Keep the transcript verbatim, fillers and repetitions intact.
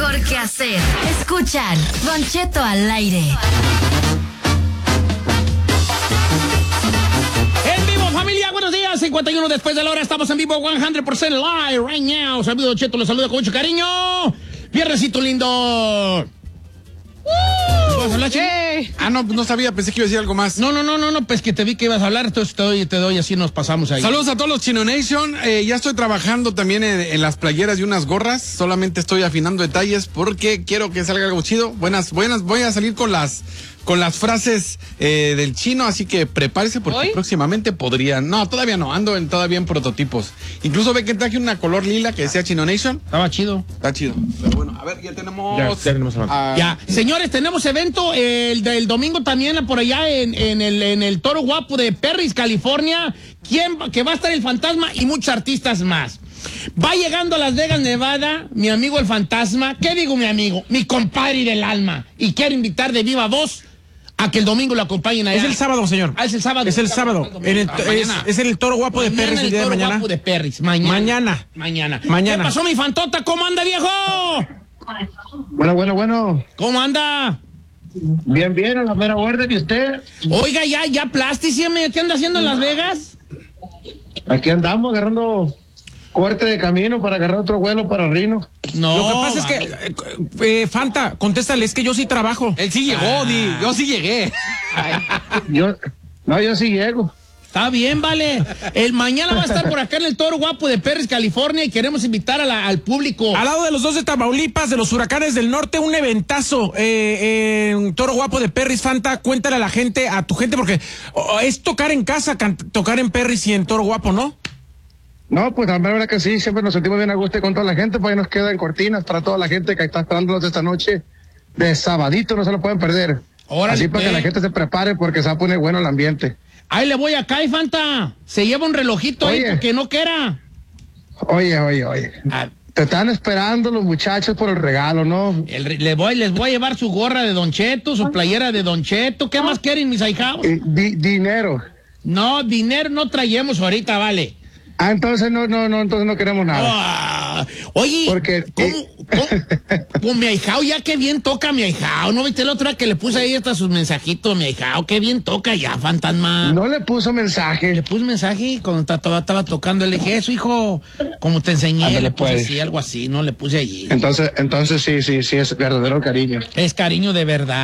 mejor que hacer. Escuchan Don Cheto al aire. En vivo, familia, buenos días. cincuenta y uno después de la hora, estamos en vivo, cien por ciento live, right now. Saludos, Don Cheto, los saludo con mucho cariño. Viernesito lindo. ¿Vas a hablar, Chino? Ah, no, no sabía, pensé que iba a decir algo más. No, no, no, no, no, pues que te vi que ibas a hablar, entonces te doy, te doy, así nos pasamos ahí. Saludos a todos los Chino Nation. Eh, ya estoy trabajando también en, en las playeras y unas gorras. Solamente estoy afinando detalles porque quiero que salga algo chido. Buenas, buenas, voy a salir con las con las frases eh, del chino, así que prepárese porque ¿Hoy? próximamente podrían. No, todavía no, ando en, todavía en prototipos. Incluso ve que traje una color lila que decía Chino Nation. Estaba chido. Está chido. Pero bueno, a ver, ya tenemos. Ya, ya tenemos ah, Ya, señores, tenemos evento eh, el del domingo también por allá en, en, el, en el Toro Guapo de Perris, California. ¿Quién, que va a estar el Fantasma y muchos artistas más. Va llegando a Las Vegas, Nevada, mi amigo el Fantasma. ¿Qué digo mi amigo? Mi compadre del alma. Y quiero invitar de viva voz a que el domingo lo acompañen allá. Es el sábado, señor. Ah, es el sábado. Es el sábado. En el, Ah, es, mañana. es el Toro Guapo de Mañana Perris el día de Toro mañana. Guapo de Perris. Mañana. Mañana. Mañana. Mañana. ¿Qué pasó, mi Fantota? ¿Cómo anda, viejo? Bueno, bueno, bueno. ¿Cómo anda? Bien, bien, a la mera orden. ¿Y usted? Oiga, ya, ya, plásticeme. ¿Qué anda haciendo en Las Vegas? Aquí andamos agarrando corte de camino para agarrar otro vuelo para Rino. No. Lo que pasa es que, eh, eh, Fanta, contéstale, es que yo sí trabajo. Él sí llegó, Ah. Di, yo sí llegué. Yo, no, yo sí llego. Está bien, vale. El mañana va a estar por acá en el Toro Guapo de Perris, California, y queremos invitar a la- al público. Al lado de los dos de Tamaulipas, de los Huracanes del Norte, un eventazo eh, en Toro Guapo de Perris, Fanta. Cuéntale a la gente, a tu gente, porque oh, es tocar en casa, can- tocar en Perris y en Toro Guapo, ¿no? No, pues la verdad que sí, siempre nos sentimos bien a gusto con toda la gente, pues ahí nos quedan cortinas para toda la gente que está esperándonos esta noche de sabadito, no se lo pueden perder. Órale, Así para pues. que la gente se prepare porque se va a poner bueno el ambiente. Ahí le voy acá, y Fanta. Se lleva un relojito ahí Oye. porque no quiera. Oye, oye, oye. Ah, Te están esperando los muchachos por el regalo, ¿no? el re- le voy, les voy a llevar su gorra de Don Cheto, su playera de Don Cheto. ¿Qué más quieren, mis ahijados? Eh, di- dinero. No, dinero no traemos ahorita, vale. Ah, entonces no, no, no, entonces no queremos nada. Ah, oye, Porque, ¿cómo, eh, cómo- con mi ahijao, ya qué bien toca mi ahijao. ¿No viste la otra que le puse ahí hasta sus mensajitos, mi ahijao? Qué bien toca ya, Fantasma. No le puso Le mensaje. puse mensaje cuando ta- todavía estaba tocando. Le dije, eso, hijo, como te enseñé, Ándale, le puse pues. así, algo así, no le puse allí. Entonces, entonces sí, sí, sí, es verdadero cariño. Es cariño de verdad.